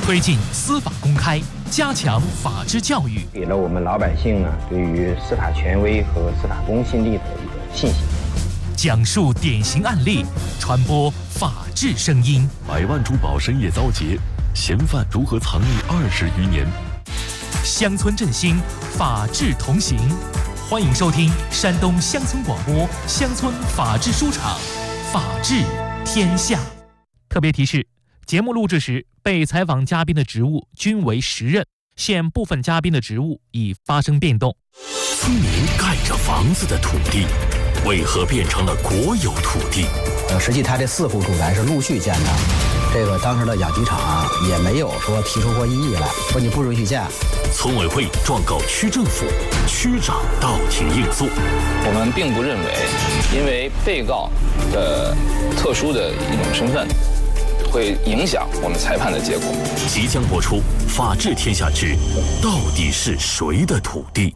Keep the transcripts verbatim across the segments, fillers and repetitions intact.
推进司法公开，加强法治教育， 给了我们老百姓呢对于司法权威和司法公信力的一个信心。 讲述典型案例，传播法治声音。 百万珠宝深夜遭劫，嫌犯如何藏匿二十余年？ 乡村振兴，法治同行。欢迎收听山东乡村广播乡村法治书场，法治天下。特别提示：节目录制时，被采访嘉宾的职务均为实任，现部分嘉宾的职务已发生变动。 村民盖着房子的土地，为何变成了国有土地？ 呃，实际他这四户住宅是陆续建的，这个当时的养鸡场啊也没有说提出过异议来，说你不允许建。 村委会状告区政府，区长到庭应诉。 我们并不认为，因为被告的特殊的一种身份，会影响我们裁判的结果。 即将播出《法治天下之到底是谁的土地》。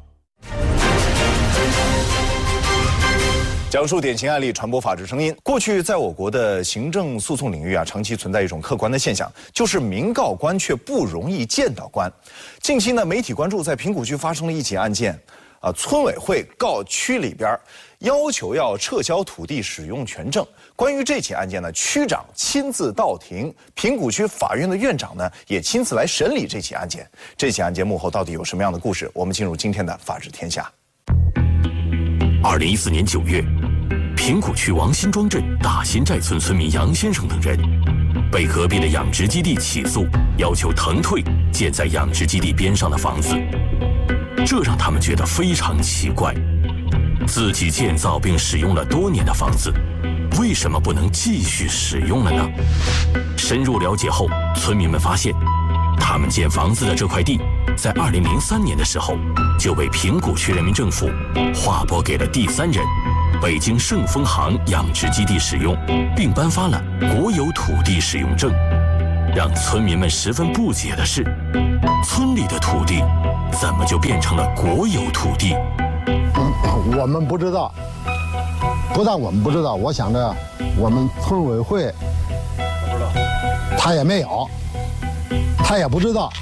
讲述典型案例，传播法治声音。过去，在我国的行政诉讼领域啊，长期存在一种客观的现象，就是民告官却不容易见到官。近期呢，媒体关注在平谷区发生了一起案件，啊，村委会告区里边要求要撤销土地使用权证。关于这起案件呢，区长亲自到庭，平谷区法院的院长呢也亲自来审理这起案件。这起案件幕后到底有什么样的故事？我们进入今天的法治天下。 二零一四年九月，平谷区王辛庄镇大新寨村村民杨先生等人被隔壁的养殖基地起诉，要求腾退建在养殖基地边上的房子，这让他们觉得非常奇怪。自己建造并使用了多年的房子，为什么不能继续使用了呢？深入了解后，村民们发现，他们建房子的这块地，在二零零三年的时候就被平谷区人民政府划拨给了第三人北京盛丰行养殖基地使用，并颁发了国有土地使用证。让村民们十分不解的是，村里的土地怎么就变成了国有土地？ 嗯，我们不知道，不但我们不知道，我想着我们村委会不知道，他也没有，他也不知道。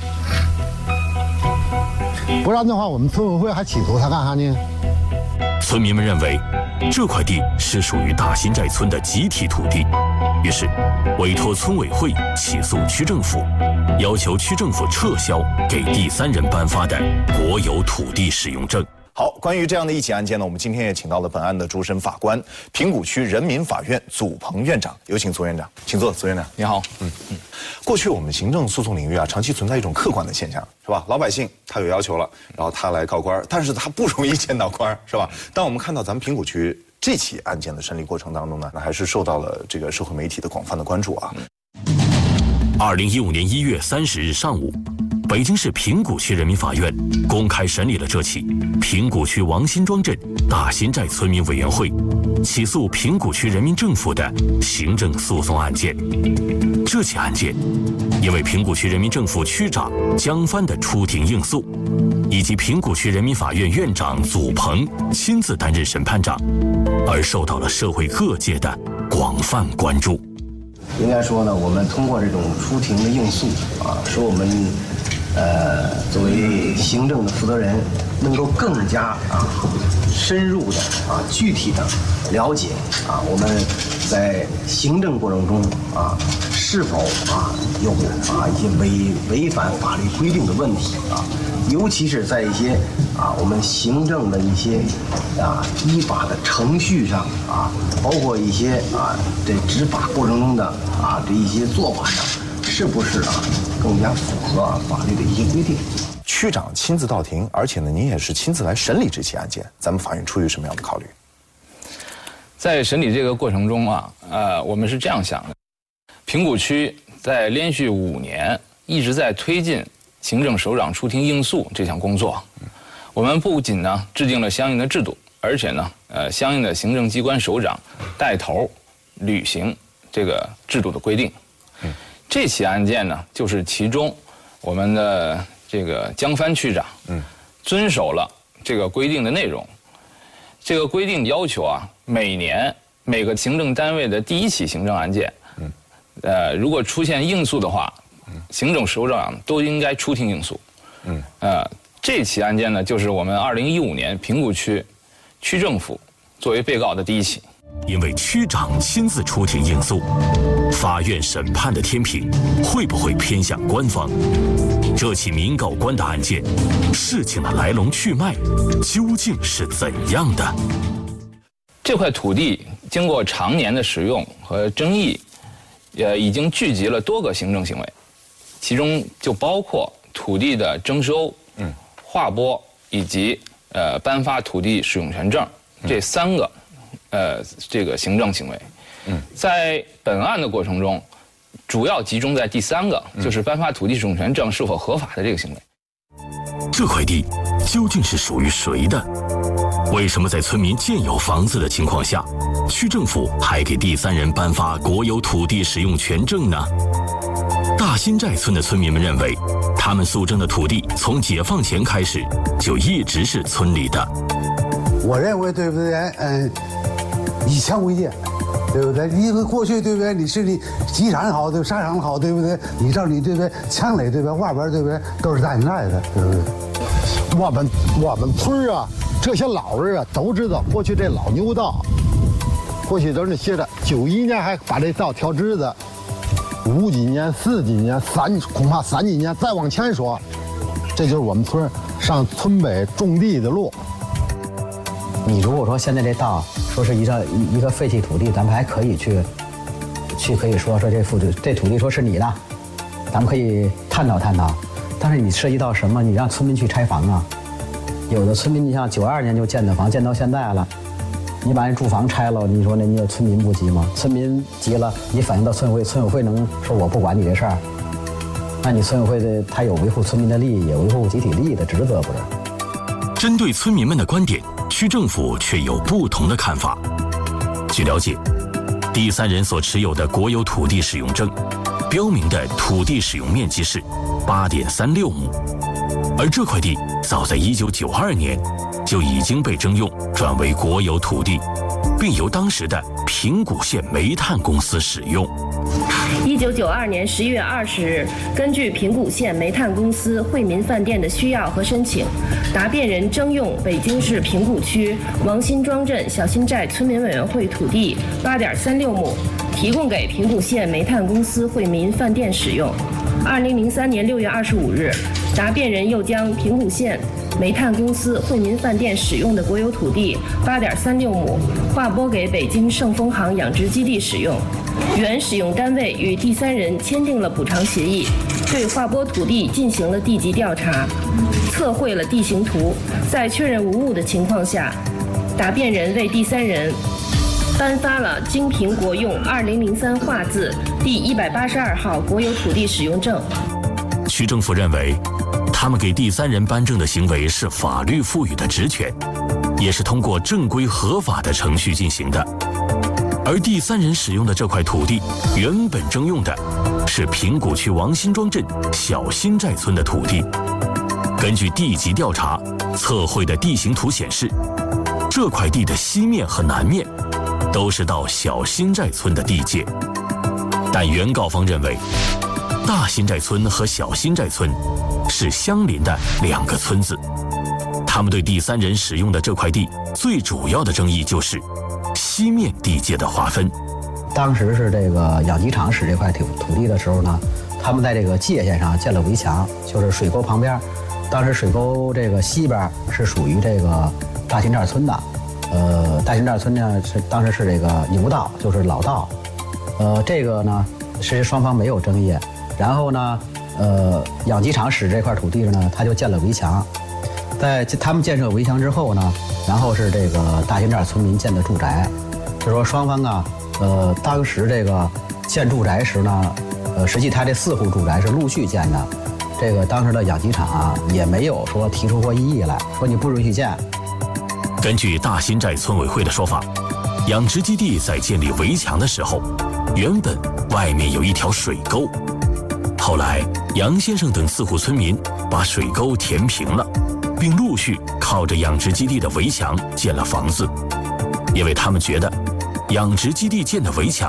不然的话，我们村委会还起诉他干啥呢？ 村民们认为，这块地是属于大新寨村的集体土地，于是委托村委会起诉区政府，要求区政府撤销给第三人颁发的国有土地使用证。 好，关于这样的一起案件呢，我们今天也请到了本案的主审法官，平谷区人民法院祖鹏院长，有请祖院长，请坐。祖院长， 你好。 嗯嗯，过去我们行政诉讼领域啊，长期存在一种客观的现象，是吧？老百姓他有要求了，然后他来告官，但是他不容易见到官，是吧？但我们看到咱们平谷区这起案件的审理过程当中呢，那还是受到了这个社会媒体的广泛的关注啊。 二零一五年一月三十日上午，北京市平谷区人民法院公开审理了这起平谷区王辛庄镇大新寨村民委员会起诉平谷区人民政府的行政诉讼案件。这起案件因为平谷区人民政府区长江帆的出庭应诉，以及平谷区人民法院院长祖鹏亲自担任审判长，而受到了社会各界的广泛关注。 应该说呢，我们通过这种出庭的应诉啊，使我们呃作为行政的负责人，能够更加啊深入的啊具体的了解啊我们在行政过程中啊是否啊有啊一些违违反法律规定的问题啊，尤其是在一些啊我们行政的一些啊依法的程序上啊，包括一些啊这执法过程中的啊这一些做法上，是不是啊更加符合啊法律的一些规定？ 区长亲自到庭，而且呢，您也是亲自来审理这起案件，咱们法院出于什么样的考虑？ 在审理这个过程中啊，呃，我们是这样想的：平谷区在连续五年一直在推进行政首长出庭应诉这项工作。我们不仅呢制定了相应的制度，而且呢，呃，相应的行政机关首长带头履行这个制度的规定。这起案件呢，就是其中我们的这个江帆区长，嗯，遵守了这个规定的内容。这个规定要求啊，每年每个行政单位的第一起行政案件，嗯，呃，如果出现应诉的话， 行政首长都应该出庭应诉。嗯，呃，这起案件呢，就是我们二零一五年平谷区区政府作为被告的第一起。 因为区长亲自出庭应诉，法院审判的天平会不会偏向官方？这起民告官的案件，事情的来龙去脉究竟是怎样的？ 这块土地经过常年的使用和争议，呃，已经聚集了多个行政行为，其中就包括土地的征收、嗯、划拨以及呃颁发土地使用权证这三个。呃，这个行政行为，嗯，在本案的过程中，主要集中在第三个，就是颁发土地使用权证是否合法的这个行为。 这块地究竟是属于谁的？为什么在村民建有房子的情况下，区政府还给第三人颁发国有土地使用权证呢？大新寨村的村民们认为，他们所征的土地从解放前开始就一直是村里的。 我认为，对不对？嗯。以强为贱，对不对？因为过去对不对？你是你机场好，对沙场好，对不对？你照你对不对？墙垒对不对？外边对不对？都是大新寨的，对不对？我们我们村啊，这些老人啊都知道，过去这老牛道，过去都是写的，九一年还把这道调直的，五几年、四几年、三恐怕三几年再往前说，这就是我们村上村北种地的路。 你如果说现在这道说是一个一个废弃土地，咱们还可以去去可以说说这土地这土地说是你的，咱们可以探讨探讨。但是你涉及到什么？你让村民去拆房啊？有的村民你像九二年就建的房，建到现在了，你把人住房拆了，你说那你有村民不急吗？村民急了，你反映到村委会，村委会能说我不管你这事儿？那你村委会的他有维护村民的利益，也维护集体利益的职责不是？ 针对村民们的观点，区政府却有不同的看法。据了解，第三人所持有的国有土地使用证，标明的土地使用面积是八点三六亩，而这块地早在一九九二年就已经被征用转为国有土地，并由当时的平谷县煤炭公司使用。 一九九二年十一月二十日，根据平谷县煤炭公司惠民饭店的需要和申请，答辩人征用北京市平谷区王辛庄镇小新寨村民委员会土地八点三六亩，提供给平谷县煤炭公司惠民饭店使用。二零零三年六月二十五日，答辩人又将平谷县煤炭公司惠民饭店使用的国有土地八点三六亩划拨给北京盛丰行养殖基地使用。原使用单位与第三人签订了补偿协议，对划拨土地进行了地籍调查，测绘了地形图。在确认无误的情况下，答辩人为第三人颁发了京平国用二零零三划字第一百八十二号国有土地使用证。 区政府认为，他们给第三人颁证的行为是法律赋予的职权，也是通过正规合法的程序进行的。而第三人使用的这块土地，原本征用的是平谷区王辛庄镇小新寨村的土地。根据地籍调查，测绘的地形图显示，这块地的西面和南面都是到小新寨村的地界。但原告方认为，大新寨村和小新寨村是相邻的两个村子，他们对第三人使用的这块地最主要的争议就是西面地界的划分。 当时是这个养鸡场使这块土土地的时候呢，他们在这个界限上建了围墙，就是水沟旁边。当时水沟这个西边是属于这个大新寨村的，呃，大新寨村呢是当时是这个牛道，就是老道，呃，这个呢是双方没有争议。然后呢，呃，养鸡场使这块土地呢，他就建了围墙。在他们建设围墙之后呢，然后是这个大新寨村民建的住宅。就说双方啊，呃，当时这个建住宅时呢，呃，实际他这四户住宅是陆续建的。这个当时的养鸡场啊，也没有说提出过异议来，说你不允许建。 根据大新寨村委会的说法，养殖基地在建立围墙的时候，原本外面有一条水沟，后来杨先生等四户村民把水沟填平了，并陆续靠着养殖基地的围墙建了房子，因为他们觉得养殖基地建的围墙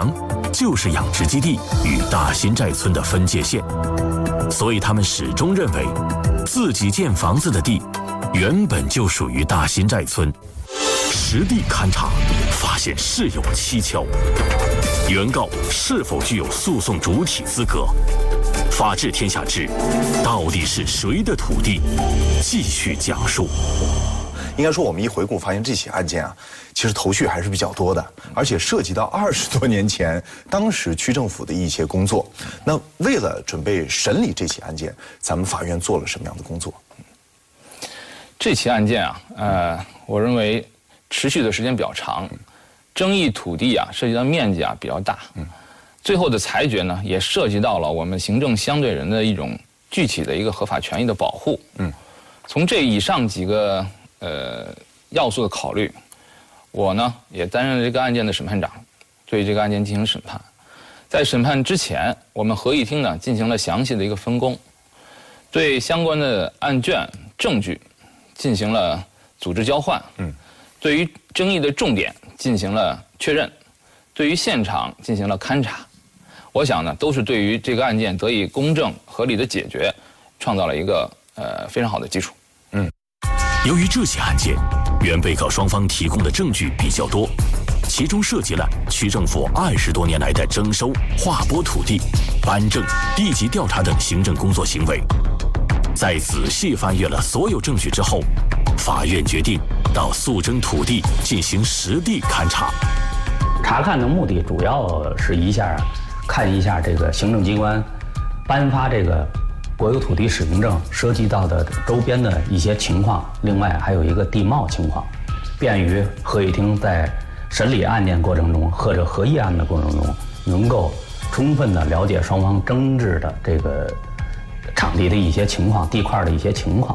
就是养殖基地与大新寨村的分界线，所以他们始终认为，自己建房子的地原本就属于大新寨村。实地勘查，发现事有蹊跷。原告是否具有诉讼主体资格？法治天下之，到底是谁的土地？继续讲述。 应该说，我们一回顾发现，这起案件啊，其实头绪还是比较多的，而且涉及到二十多年前当时区政府的一些工作。那为了准备审理这起案件，咱们法院做了什么样的工作？ 这起案件啊，呃，我认为持续的时间比较长，争议土地啊涉及到面积啊比较大，最后的裁决呢也涉及到了我们行政相对人的一种具体的一个合法权益的保护。嗯，从这以上几个呃要素的考虑，我呢也担任了这个案件的审判长，对这个案件进行审判。在审判之前，我们合议庭呢进行了详细的一个分工，对相关的案卷证据进行了组织交换。嗯，对于争议的重点进行了确认，对于现场进行了勘查。我想呢，都是对于这个案件得以公正合理的解决，创造了一个呃非常好的基础。 嗯，由于这起案件，原被告双方提供的证据比较多，其中涉及了区政府二十多年来的征收、划拨土地、颁证、地籍调查等行政工作行为。在仔细翻阅了所有证据之后，法院决定到诉争土地进行实地勘查。 查看的目的主要是一下看一下这个行政机关颁发这个国有土地使用证涉及到的周边的一些情况，另外还有一个地貌情况，便于合议庭在审理案件过程中或者合议案的过程中，能够充分的了解双方争执的这个场地的一些情况、地块的一些情况。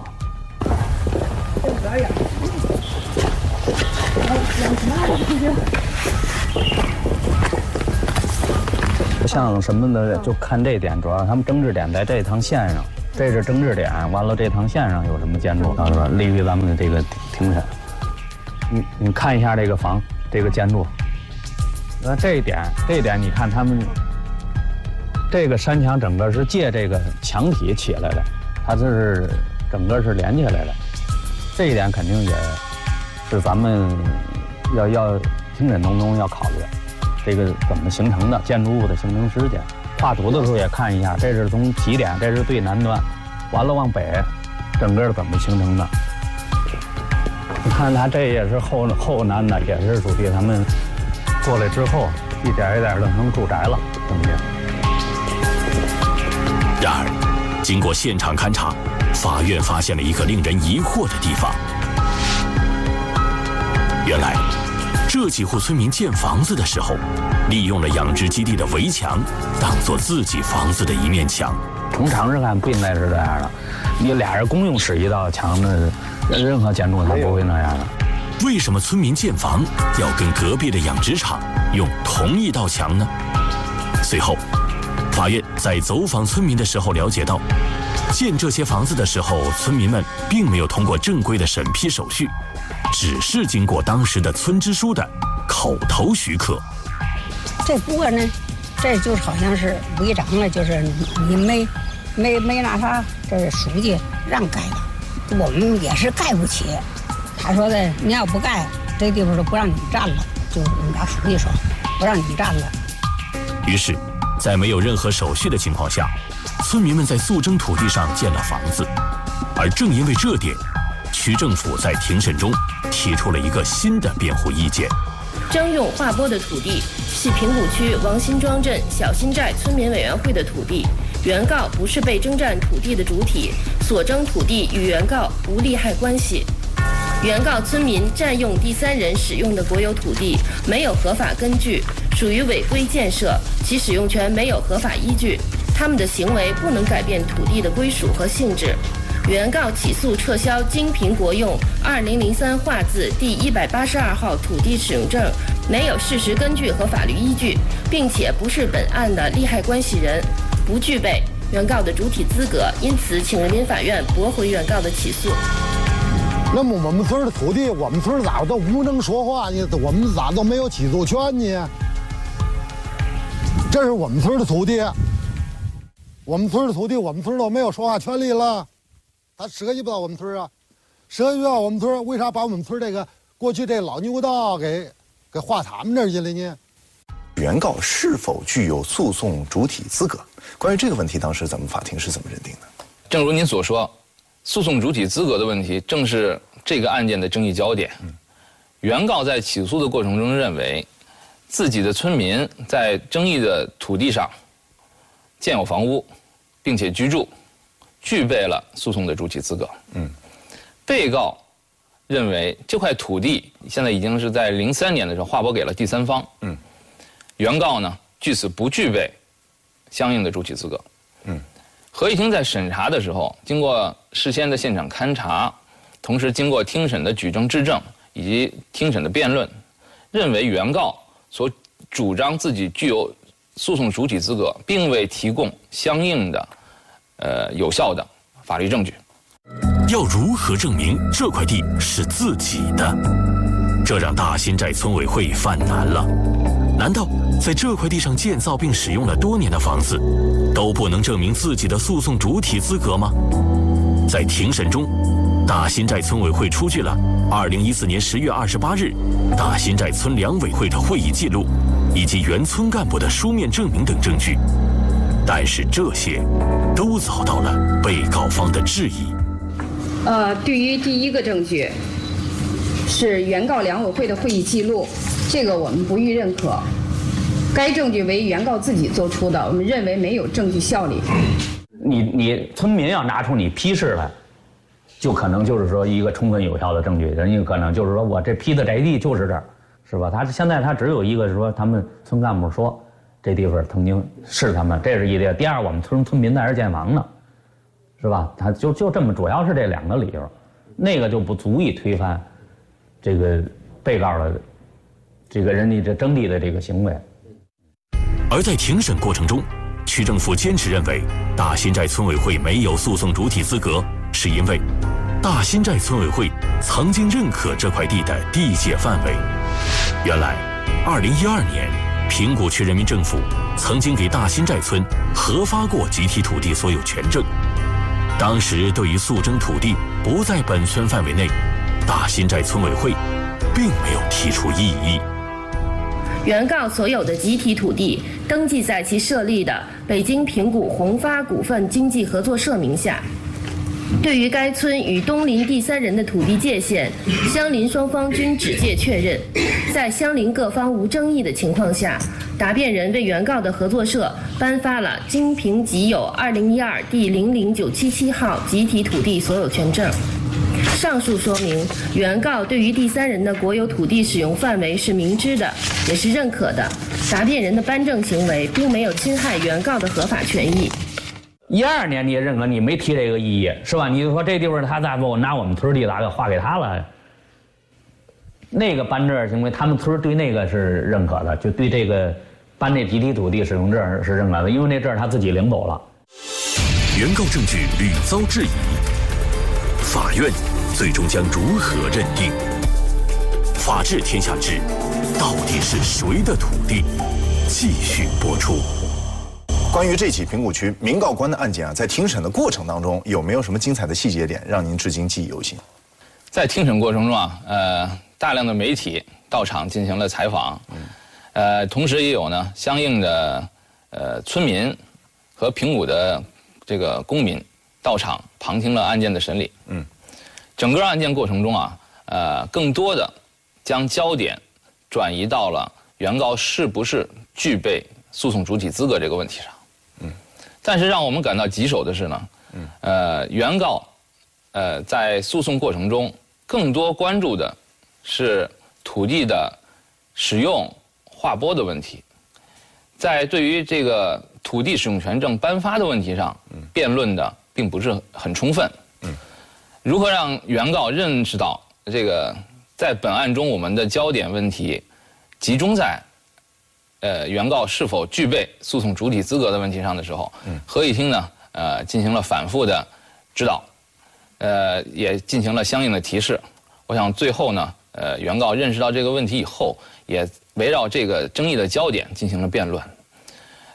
像什么的，就看这点，主要他们争执点在这趟线上，这是争执点。完了，这趟线上有什么建筑，到时候利于咱们的这个庭审。你你看一下这个房，这个建筑，那这一点，这一点你看他们这个山墙整个是借这个墙体起来的，它这是整个是连起来的，这一点肯定也是咱们要要庭审当中要考虑。这个怎么形成的？建筑物的形成时间，画图的时候也看一下，这是从起点，这是最南端，完了往北，整个怎么形成的？你看它这也是后后南的，也是属于他们过来之后一点一点的成住宅了，怎么样？ 然而，经过现场勘查，法院发现了一个令人疑惑的地方。原来，这几户村民建房子的时候，利用了养殖基地的围墙，当做自己房子的一面墙。 从常识看不应该是这样的，你俩人公用使一道墙的，任何建筑它不会那样的。 为什么村民建房要跟隔壁的养殖场用同一道墙呢？随后，法院在走访村民的时候了解到，建这些房子的时候，村民们并没有通过正规的审批手续，只是经过当时的村支书的口头许可。 这不过呢，这就是好像是违章了，就是你没没没那啥，这是书记让盖的，我们也是盖不起。他说的，你要不盖，这地方都不让你们占了，就是我们家书记说，不让你们占了。 于是，在没有任何手续的情况下，村民们在诉争土地上建了房子，而正因为这点，区政府在庭审中提出了一个新的辩护意见。 征用划拨的土地系平谷区王辛庄镇小辛寨村民委员会的土地，原告不是被征占土地的主体，所征土地与原告无利害关系。原告村民占用第三人使用的国有土地，没有合法根据，属于违规建设，其使用权没有合法依据，他们的行为不能改变土地的归属和性质。原告起诉撤销经凭国用二零零三划字第一百八十二号土地使用证，没有事实根据和法律依据，并且不是本案的利害关系人，不具备原告的主体资格，因此请人民法院驳回原告的起诉。 那么我们村的土地，我们村咋都无能说话呢？我们咋都没有起诉权呢？ 这是我们村的土地，我们村的土地，我们村都没有说话权利了。他涉及不到我们村啊，涉及不到我们村，为啥把我们村这个过去这老牛道给给划他们那儿去了呢？ 原告是否具有诉讼主体资格？关于这个问题，当时咱们法庭是怎么认定的？ 正如您所说，诉讼主体资格的问题正是这个案件的争议焦点。嗯、原告在起诉的过程中认为，自己的村民在争议的土地上建有房屋，并且居住，具备了诉讼的主体资格。嗯，被告认为这块土地现在已经是在零三年的时候划拨给了第三方。嗯，原告呢，据此不具备相应的主体资格。嗯，合议庭在审查的时候，经过事先的现场勘查，同时经过听审的举证质证以及听审的辩论，认为原告所主张自己具有诉讼主体资格，并未提供相应的呃有效的法律证据。 要如何证明这块地是自己的？这让大新寨村委会犯难了。难道在这块地上建造并使用了多年的房子，都不能证明自己的诉讼主体资格吗？在庭审中，大新寨村委会出具了二零一四年十月二十八日大新寨村两委会的会议记录，以及原村干部的书面证明等证据，但是这些都遭到了被告方的质疑。 呃，对于第一个证据是原告两委会的会议记录，这个我们不予认可。该证据为原告自己做出的，我们认为没有证据效力。 你你村民要拿出你批示来，就可能就是说一个充分有效的证据，人家可能就是说我这批的宅地就是这儿，是吧？他现在他只有一个是说他们村干部说这地方曾经是他们，这是一点。第二，我们村村民在这儿建房呢，是吧？他就就这么，主要是这两个理由，那个就不足以推翻这个被告的这个人家这征地的这个行为。 而在庭审过程中，区政府坚持认为大新寨村委会没有诉讼主体资格，是因为大新寨村委会曾经认可这块地的地界范围。原来，二零一二年，平谷区人民政府曾经给大新寨村核发过集体土地所有权证。当时对于诉争土地不在本村范围内，大新寨村委会并没有提出异议。 原告所有的集体土地登记在其设立的北京平谷宏发股份经济合作社名下。对于该村与东邻第三人的土地界限，相邻双方均指界确认。在相邻各方无争议的情况下，答辩人为原告的合作社颁发了京平集有二零一二第零零九七七号集体土地所有权证。上述说明，原告对于第三人的国有土地使用范围是明知的，也是认可的。答辩人的颁证行为并没有侵害原告的合法权益。 一二年你也认可，你没提这个异议，是吧？你就说这地方他再不拿我们村地咋给划给他了？那个颁证行为，他们村对那个是认可的，就对这个颁这集体土地使用证是认可的，因为那证他自己领走了。 原告证据屡遭质疑，法院最终将如何认定？法治天下知，到底是谁的土地？继续播出。 关于这起平谷区民告官的案件啊，在庭审的过程当中，有没有什么精彩的细节点让您至今记忆犹新？ 在听审过程中啊，呃，大量的媒体到场进行了采访，嗯、呃，同时也有呢相应的呃村民和平谷的这个公民到场旁听了案件的审理。嗯，整个案件过程中啊，呃，更多的将焦点转移到了原告是不是具备诉讼主体资格这个问题上。嗯，但是让我们感到棘手的是呢，嗯，呃，原告，呃，在诉讼过程中更多关注的是土地的使用划拨的问题，在对于这个土地使用权证颁发的问题上，辩论的并不是很充分。嗯，如何让原告认识到这个在本案中我们的焦点问题集中在呃，原告是否具备诉讼主体资格的问题上的时候，嗯，合议厅呢，呃，进行了反复的指导，呃，也进行了相应的提示。我想最后呢，呃，原告认识到这个问题以后，也围绕这个争议的焦点进行了辩论。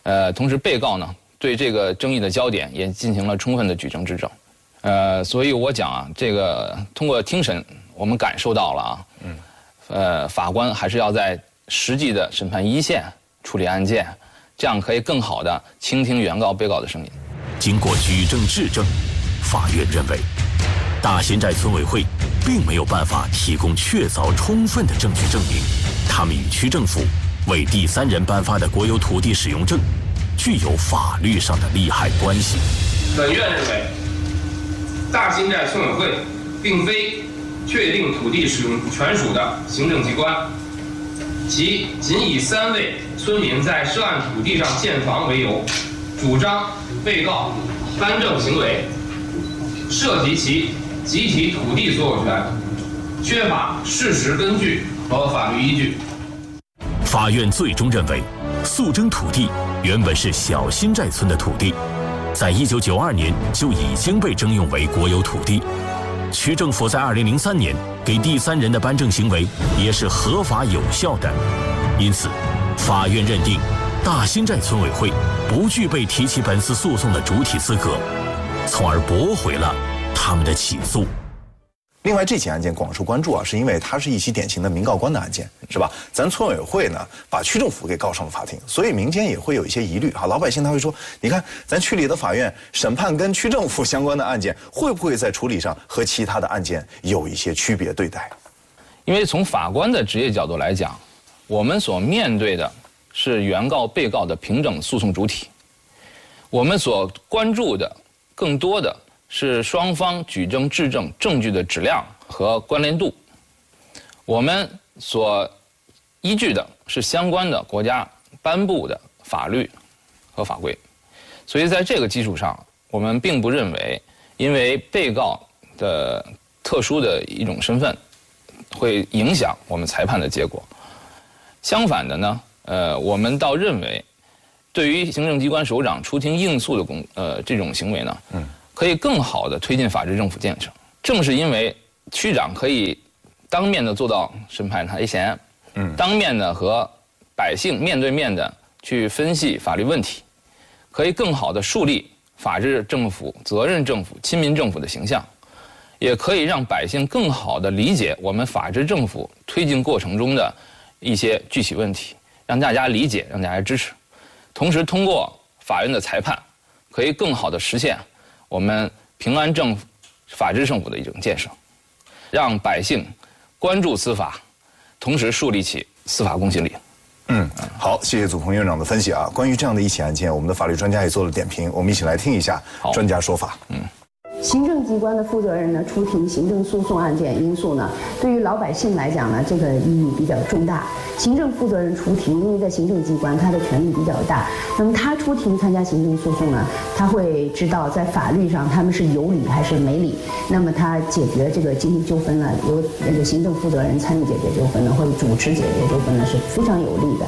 呃，同时被告呢对这个争议的焦点也进行了充分的举证质证。呃，所以我讲啊，这个通过听审，我们感受到了啊，嗯，呃，法官还是要在实际的审判一线处理案件，这样可以更好的倾听原告、被告的声音。 经过举证质证，法院认为，大新寨村委会并没有办法提供确凿充分的证据证明，他们与区政府为第三人颁发的国有土地使用证具有法律上的利害关系。 本院认为，大新寨村委会并非确定土地使用权属的行政机关，其仅以三位村民在涉案土地上建房为由，主张被告颁证行为涉及其集体土地所有权，缺乏事实根据和法律依据。 法院最终认为，诉争土地原本是小新寨村的土地，在一九九二年就已经被征用为国有土地。区政府在二零零三年给第三人的颁证行为也是合法有效的，因此，法院认定大新寨村委会不具备提起本次诉讼的主体资格，从而驳回了他们的起诉。 另外，这起案件广受关注啊，是因为它是一起典型的民告官的案件，是吧？咱村委会呢，把区政府给告上了法庭，所以民间也会有一些疑虑啊。老百姓他会说，你看咱区里的法院审判跟区政府相关的案件，会不会在处理上和其他的案件有一些区别对待？ 因为从法官的职业角度来讲，我们所面对的是原告、被告的平等诉讼主体，我们所关注的更多的是双方举证质证证据的质量和关联度，我们所依据的是相关的国家颁布的法律和法规，所以在这个基础上，我们并不认为因为被告的特殊的一种身份会影响我们裁判的结果。相反的呢，呃，我们倒认为，对于行政机关首长出庭应诉的公呃这种行为呢，嗯。可以更好地推进法治政府建设。正是因为区长可以当面的做到审判他嫌，嗯，当面的和百姓面对面的去分析法律问题，可以更好地树立法治政府、责任政府、亲民政府的形象，也可以让百姓更好地理解我们法治政府推进过程中的一些具体问题，让大家理解，让大家支持。同时，通过法院的裁判，可以更好地实现我们平安政府、法治政府的一种建设，让百姓关注司法，同时树立起司法公信力。 嗯，好，谢谢祖鹏院长的分析啊。关于这样的一起案件，我们的法律专家也做了点评，我们一起来听一下专家说法。嗯。 行政机关的负责人呢出庭行政诉讼案件因素呢，对于老百姓来讲呢，这个意义比较重大。行政负责人出庭，因为在行政机关他的权力比较大，那么他出庭参加行政诉讼呢，他会知道在法律上他们是有理还是没理。那么他解决这个经济纠纷呢，由那个行政负责人参与解决纠纷呢，或者主持解决纠纷呢，是非常有利的。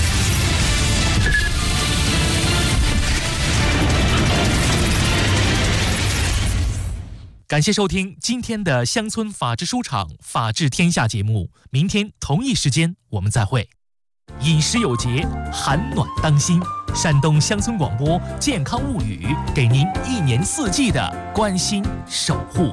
感谢收听今天的乡村法治书场法治天下节目，明天同一时间我们再会。饮食有节，寒暖当心。山东乡村广播健康物语，给您一年四季的关心守护。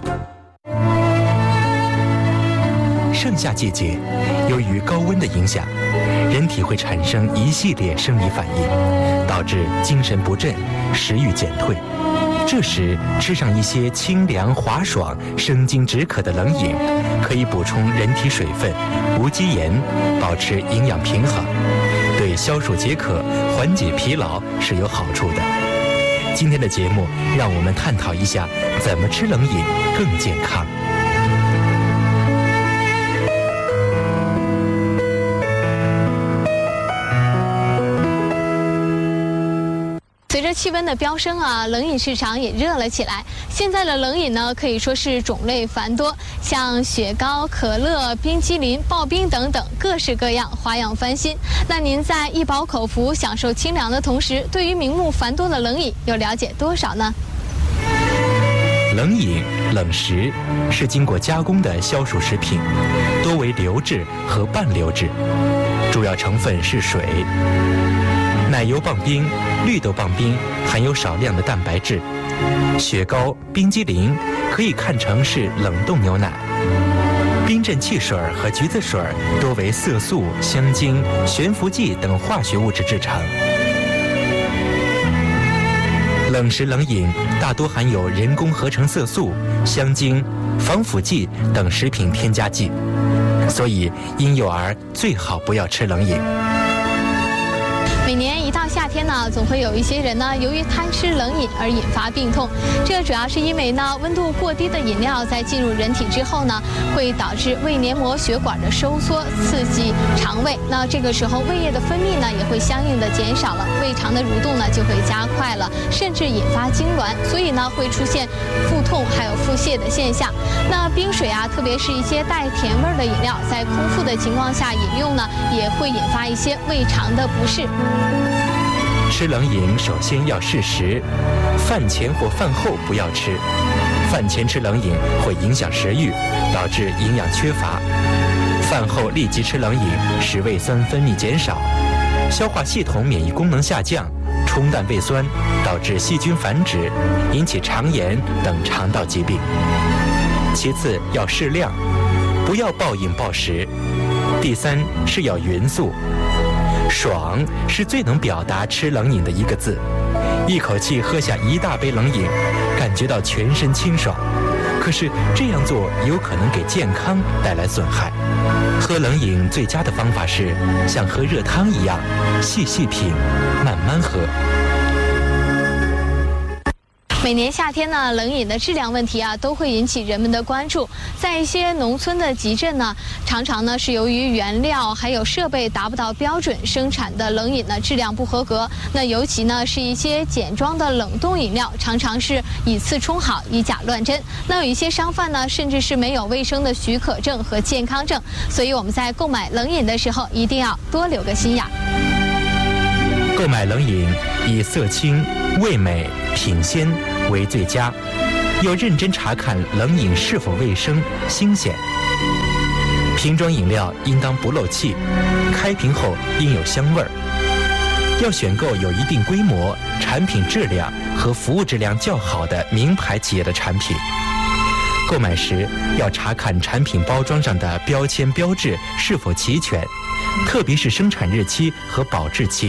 盛夏季节，由于高温的影响，人体会产生一系列生理反应，导致精神不振、食欲减退。这时吃上一些清凉滑爽、生津止渴的冷饮，可以补充人体水分、无机盐，保持营养平衡，对消暑解渴、缓解疲劳是有好处的。今天的节目，让我们探讨一下怎么吃冷饮更健康。 随着气温的飙升啊，冷饮市场也热了起来。现在的冷饮呢，可以说是种类繁多，像雪糕、可乐、冰淇淋、刨冰等等，各式各样，花样翻新。那您在一饱口福、享受清凉的同时，对于名目繁多的冷饮又了解多少呢？ 冷饮、冷食是经过加工的消暑食品，多为流质和半流质，主要成分是水。 奶油棒冰、绿豆棒冰含有少量的蛋白质，雪糕、冰激凌可以看成是冷冻牛奶。冰镇汽水和橘子水多为色素、香精、悬浮剂等化学物质制成。冷食冷饮大多含有人工合成色素、香精、防腐剂等食品添加剂，所以婴幼儿最好不要吃冷饮。 每年一到夏天呢，总会有一些人呢，由于贪吃冷饮而引发病痛。这主要是因为呢，温度过低的饮料在进入人体之后呢，会导致胃黏膜血管的收缩，刺激肠胃。那这个时候胃液的分泌呢，也会相应的减少了，胃肠的蠕动呢就会加快了，甚至引发痉挛，所以呢会出现腹痛还有腹泻的现象。那冰水啊，特别是一些带甜味的饮料，在空腹的情况下饮用呢，也会引发一些胃肠的不适。 吃冷饮首先要适时，饭前或饭后不要吃。饭前吃冷饮会影响食欲，导致营养缺乏；饭后立即吃冷饮，使胃酸分泌减少，消化系统免疫功能下降，冲淡胃酸，导致细菌繁殖，引起肠炎等肠道疾病。其次要适量，不要暴饮暴食。第三是要匀速。爽是最能表达吃冷饮的一个字，一口气喝下一大杯冷饮，感觉到全身清爽。可是这样做有可能给健康带来损害。喝冷饮最佳的方法是像喝热汤一样，细细品，慢慢喝。 每年夏天呢，冷饮的质量问题啊，都会引起人们的关注。在一些农村的集镇呢，常常呢是由于原料还有设备达不到标准，生产的冷饮呢质量不合格。那尤其呢是一些简装的冷冻饮料，常常是以次充好，以假乱真。那有一些商贩呢，甚至是没有卫生的许可证和健康证。所以我们在购买冷饮的时候，一定要多留个心眼。 购买冷饮以色清、味美、品鲜为最佳，要认真查看冷饮是否卫生、新鲜。瓶装饮料应当不漏气，开瓶后应有香味儿。要选购有一定规模、产品质量和服务质量较好的名牌企业的产品。购买时要查看产品包装上的标签标志是否齐全，特别是生产日期和保质期。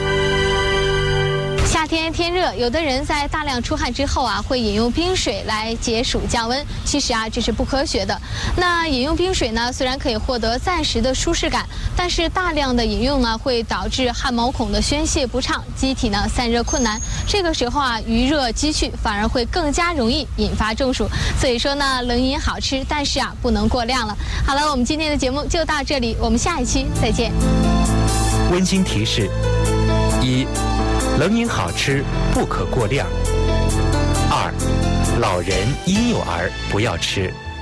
夏天天热，有的人在大量出汗之后啊，会饮用冰水来解暑降温。其实啊，这是不科学的。那饮用冰水呢，虽然可以获得暂时的舒适感，但是大量的饮用呢，会导致汗毛孔的宣泄不畅，机体呢散热困难。这个时候啊，余热积蓄，反而会更加容易引发中暑。所以说呢，冷饮好吃，但是啊，不能过量了。好了，我们今天的节目就到这里，我们下一期再见。 温馨提示：一、冷饮好吃，不可过量。二、老人、婴幼儿不要吃。